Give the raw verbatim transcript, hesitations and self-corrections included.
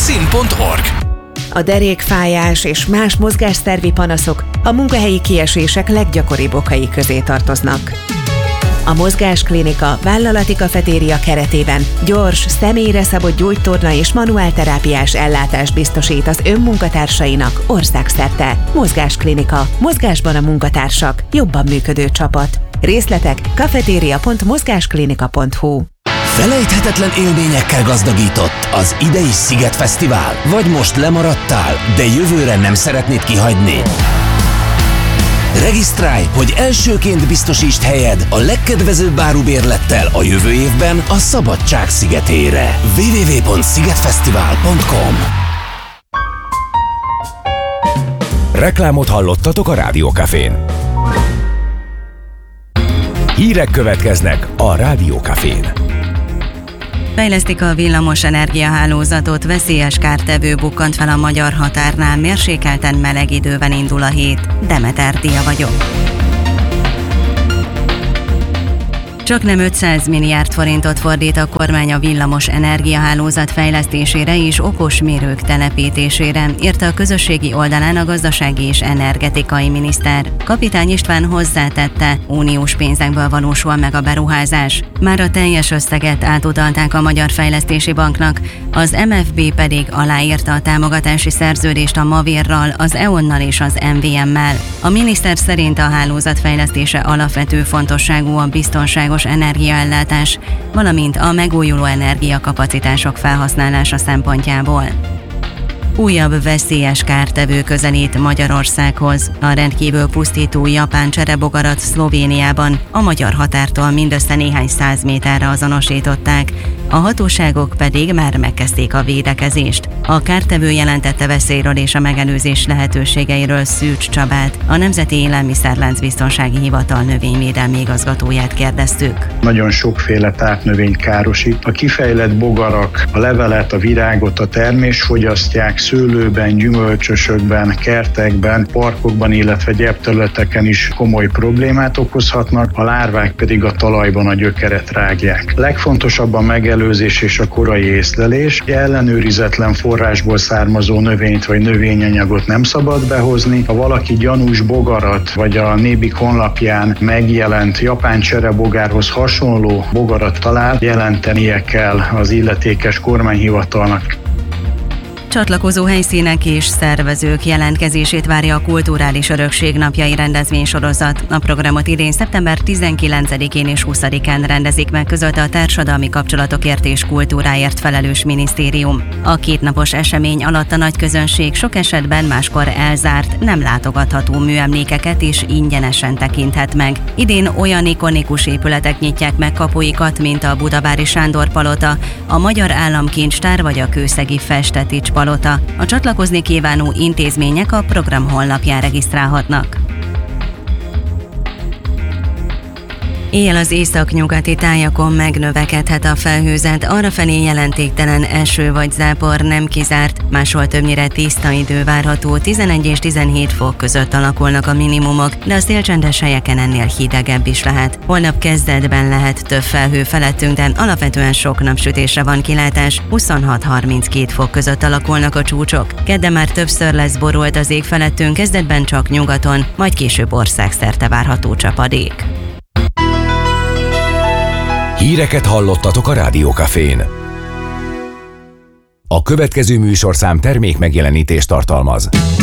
szín pont org. A derékfájás és más mozgásszervi panaszok a munkahelyi kiesések leggyakoribb okai közé tartoznak. A Mozgásklinika vállalati kafetéria keretében gyors, személyre szabott gyógytorna és manuálterápiás ellátást biztosít az önmunkatársainak országszerte. Mozgásklinika. Mozgásban a munkatársak. Jobban működő csapat. Részletek kafetéria pont mozgásklinika pont hu. Felejthetetlen élményekkel gazdagított az idei Sziget Fesztivál? Vagy most lemaradtál, de jövőre nem szeretnéd kihagyni? Regisztrálj, hogy elsőként biztosítsd helyed a legkedvezőbb árubérlettel a jövő évben a Szabadság szigetére. double-u double-u double-u pont szigetfesztivál pont com. Reklámot hallottatok a Rádiókafén. Hírek következnek a Rádiókafén. Fejlesztik a villamos energiahálózatot, veszélyes kártevő bukkant fel a magyar határnál, mérsékelten meleg időben indul a hét. Demeter Dia vagyok. Csaknem ötszáz milliárd forintot fordít a kormány a villamos energiahálózat fejlesztésére és okos mérők telepítésére, írta a közösségi oldalán a gazdasági és energetikai miniszter. Kapitány István hozzátette, uniós pénzekből valósul meg a beruházás. Már a teljes összeget átutalták a Magyar Fejlesztési Banknak, az em ef bé pedig aláírta a támogatási szerződést a Mavérral, az é o ennal és az em vé emmel. A miniszter szerint a hálózat fejlesztése alapvető fontosságú a biztonságos energiaellátás, valamint a megújuló energiakapacitások felhasználása szempontjából. Újabb veszélyes kártevő közelít Magyarországhoz. A rendkívül pusztító japán cserebogarat Szlovéniában a magyar határtól mindössze néhány száz méterre azonosították, a hatóságok pedig már megkezdték a védekezést. A kártevő jelentette veszélyről és a megelőzés lehetőségeiről Szűcs Csabát, a Nemzeti Élelmiszerlánc Biztonsági Hivatal növényvédelmi igazgatóját kérdeztük. Nagyon sokféle tápnövényt károsít. A kifejlett bogarak a levelet, a virágot, a termést fogyasztják, szőlőben, gyümölcsösökben, kertekben, parkokban, illetve gyepterületeken is komoly problémát okozhatnak, a lárvák pedig a talajban a gyökeret rágják. Legfontosabb a megelőzés és a korai észlelés. Ellenőrizetlen forrásból származó növényt vagy növényanyagot nem szabad behozni. Ha valaki gyanús bogarat vagy a Nébik honlapján megjelent japán cserebogárhoz hasonló bogarat talál, jelentenie kell az illetékes kormányhivatalnak. Csatlakozó helyszínek és szervezők jelentkezését várja a Kulturális Örökség napjai rendezvénysorozat. A programot idén szeptember tizenkilencedikén és huszadikán rendezik meg, közölte a Társadalmi Kapcsolatokért és Kultúráért felelős minisztérium. A kétnapos esemény alatt a nagyközönség sok esetben máskor elzárt, nem látogatható műemlékeket is ingyenesen tekinthet meg. Idén olyan ikonikus épületek nyitják meg kapuikat, mint a Budavári Sándor palota, a Magyar Államkincstár vagy a Kőszegi Festetics palota. A csatlakozni kívánó intézmények a program honlapján regisztrálhatnak. Éjjel az északnyugati tájakon megnövekedhet a felhőzet, arrafelé jelentéktelen eső vagy zápor nem kizárt, máshol többnyire tiszta idő várható, tizenegy és tizenhét fok között alakulnak a minimumok, de a szélcsendes helyeken ennél hidegebb is lehet. Holnap kezdetben lehet több felhő felettünk, de alapvetően sok napsütésre van kilátás, huszonhat-harminckét fok között alakulnak a csúcsok. Kedden már többször lesz borult az ég felettünk, kezdetben csak nyugaton, majd később országszerte várható csapadék. Híreket hallottatok a Rádiókafén. A következő műsorszám termék megjelenítést tartalmaz.